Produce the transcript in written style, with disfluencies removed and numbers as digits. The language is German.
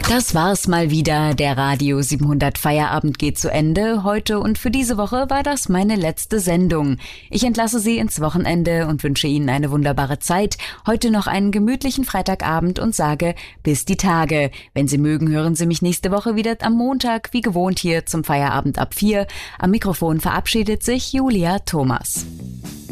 Das war's mal wieder. Der Radio 700 Feierabend geht zu Ende. Heute und für diese Woche war das meine letzte Sendung. Ich entlasse Sie ins Wochenende und wünsche Ihnen eine wunderbare Zeit. Heute noch einen gemütlichen Freitagabend und sage bis die Tage. Wenn Sie mögen, hören Sie mich nächste Woche wieder am Montag, wie gewohnt hier zum Feierabend ab 4. Am Mikrofon verabschiedet sich Julia Thomas.